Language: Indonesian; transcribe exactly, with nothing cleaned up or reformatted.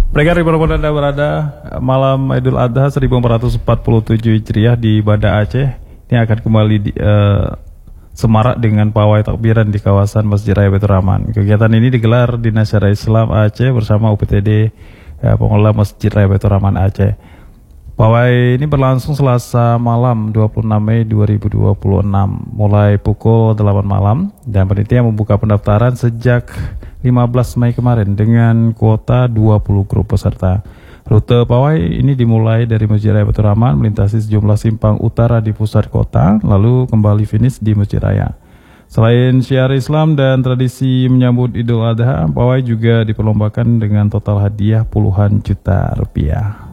Mereka dimanapun Anda berada, malam Idul Adha seribu empat ratus empat puluh tujuh Hijriah di Banda Aceh ini akan kembali di, uh, semarak dengan pawai takbiran di kawasan Masjid Raya Baitur Rahman. Kegiatan ini digelar di Dinas Syariah Islam Aceh bersama U P T D uh, pengelola Masjid Raya Baitur Rahman Aceh. Pawai ini berlangsung Selasa malam dua puluh enam Mei dua ribu dua puluh enam mulai pukul delapan malam dan panitia membuka pendaftaran sejak lima belas Mei kemarin dengan kuota dua puluh grup peserta. Rute pawai ini dimulai dari Masjid Raya Baitur Rahman melintasi sejumlah simpang utara di pusat kota lalu kembali finish di Masjid Raya. Selain syiar Islam dan tradisi menyambut Idul Adha, pawai juga diperlombakan dengan total hadiah puluhan juta rupiah.